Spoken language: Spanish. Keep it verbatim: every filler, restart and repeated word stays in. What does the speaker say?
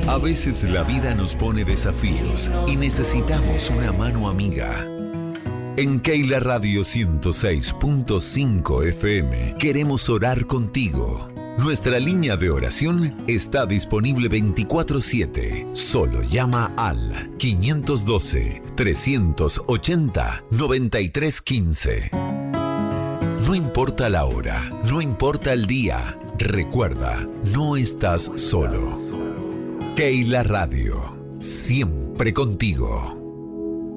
A veces la vida nos pone desafíos y necesitamos una mano amiga. En Keila Radio ciento seis punto cinco F M queremos orar contigo. Nuestra línea de oración está disponible veinticuatro siete. Solo llama al quinientos doce, trescientos ochenta, noventa y tres quince. No importa la hora, no importa el día, recuerda, no estás solo. Keila Radio, siempre contigo.